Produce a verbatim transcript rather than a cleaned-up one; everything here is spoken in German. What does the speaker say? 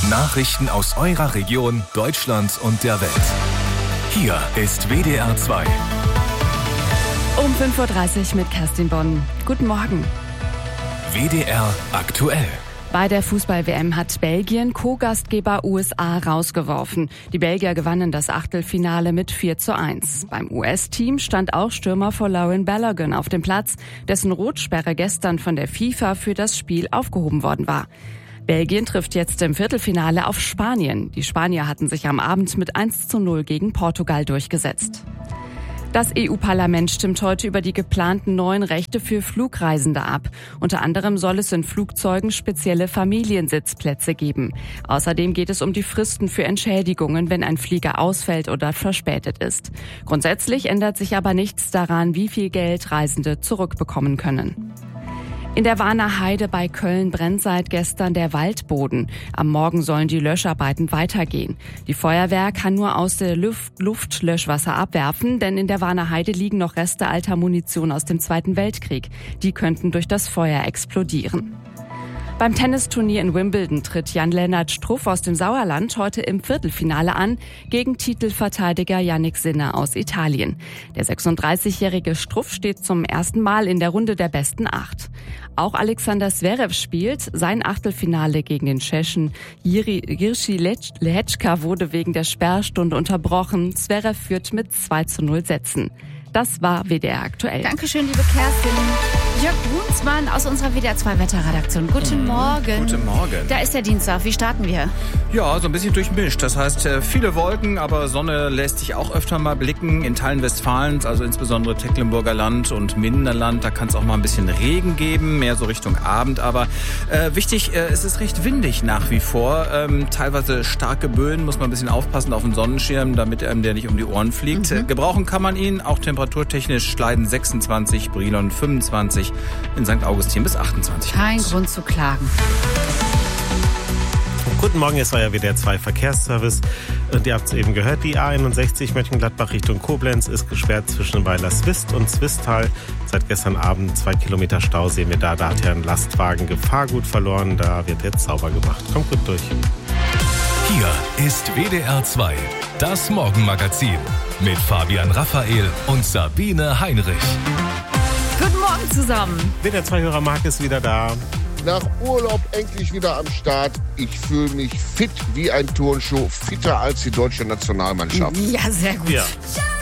Nachrichten aus eurer Region, Deutschland und der Welt. Hier ist W D R zwei. Um fünf Uhr dreißig mit Kerstin Bonn. Guten Morgen. W D R aktuell. Bei der Fußball-W M hat Belgien Co-Gastgeber U S A rausgeworfen. Die Belgier gewannen das Achtelfinale mit vier zu eins. Beim U S-Team stand auch Stürmer Folarin Balogun auf dem Platz, dessen Rotsperre gestern von der FIFA für das Spiel aufgehoben worden war. Belgien trifft jetzt im Viertelfinale auf Spanien. Die Spanier hatten sich am Abend mit eins zu null gegen Portugal durchgesetzt. Das E U-Parlament stimmt heute über die geplanten neuen Rechte für Flugreisende ab. Unter anderem soll es in Flugzeugen spezielle Familiensitzplätze geben. Außerdem geht es um die Fristen für Entschädigungen, wenn ein Flieger ausfällt oder verspätet ist. Grundsätzlich ändert sich aber nichts daran, wie viel Geld Reisende zurückbekommen können. In der Warner Heide bei Köln brennt seit gestern der Waldboden. Am Morgen sollen die Löscharbeiten weitergehen. Die Feuerwehr kann nur aus der Luft Luftlöschwasser abwerfen, denn in der Warner Heide liegen noch Reste alter Munition aus dem Zweiten Weltkrieg. Die könnten durch das Feuer explodieren. Beim Tennisturnier in Wimbledon tritt Jan-Lennart Struff aus dem Sauerland heute im Viertelfinale an gegen Titelverteidiger Jannik Sinner aus Italien. Der sechsunddreißigjährige Struff steht zum ersten Mal in der Runde der besten acht. Auch Alexander Zverev spielt. Sein Achtelfinale gegen den Tschechen Jiří Lehečka wurde wegen der Sperrstunde unterbrochen. Zverev führt mit zwei zu null Sätzen. Das war W D R aktuell. Dankeschön, liebe Kerstin. Jörg Brunsmann aus unserer W D R zwei Wetterredaktion. Guten mhm. Morgen. Guten Morgen. Da ist der Dienstag. Wie starten wir? Ja, so ein bisschen durchmischt. Das heißt, viele Wolken, aber Sonne lässt sich auch öfter mal blicken. In Teilen Westfalens, also insbesondere Tecklenburger Land und Minderland, da kann es auch mal ein bisschen Regen geben, mehr so Richtung Abend. Aber äh, wichtig, äh, es ist recht windig nach wie vor. Ähm, teilweise starke Böen, muss man ein bisschen aufpassen auf den Sonnenschirm, damit einem der nicht um die Ohren fliegt. Mhm. Gebrauchen kann man ihn, auch temperaturtechnisch Schleiden sechsundzwanzig, Brilon fünfundzwanzig, in Sankt Augustin bis achtundzwanzig. Kein Grund zu klagen. Guten Morgen, es war ja wieder zwei Verkehrsservice und ihr habt es eben gehört, die A einundsechzig Mönchengladbach Richtung Koblenz ist gesperrt zwischen Weiler Swist und Zwistal. Seit gestern Abend zwei Kilometer Stau sehen wir da, da hat ja ein Lastwagen Gefahrgut verloren, da wird jetzt sauber gemacht. Kommt gut durch. Hier ist W D R zwei, das Morgenmagazin mit Fabian Raphael und Sabine Heinrich. Guten Morgen zusammen. W D R zwei-Hörer Marc ist wieder da. Nach Urlaub endlich wieder am Start. Ich fühle mich fit wie ein Turnschuh, fitter als die deutsche Nationalmannschaft. Ja, sehr gut. Ja.